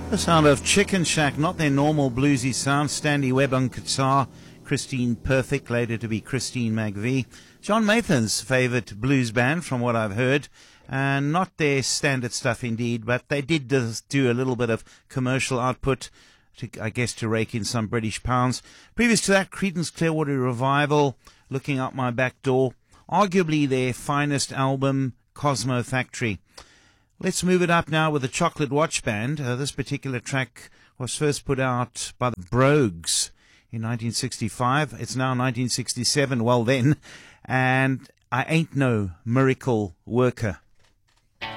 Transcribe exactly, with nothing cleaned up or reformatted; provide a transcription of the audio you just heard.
The sound of Chicken Shack, not their normal bluesy sound. Stanley Webb on guitar, Christine Perfect, later to be Christine McVie. John Mathen's favourite blues band, from what I've heard, and not their standard stuff indeed, but they did do a little bit of commercial output, to, I guess, to rake in some British pounds. Previous to that, Creedence Clearwater Revival, Looking Out My Back Door, arguably their finest album, Cosmo Factory. Let's move it up now with the Chocolate Watch Band. Uh, this particular track was first put out by the Brogues in nineteen sixty-five. It's now nineteen sixty-seven, well then, and I Ain't No Miracle Worker.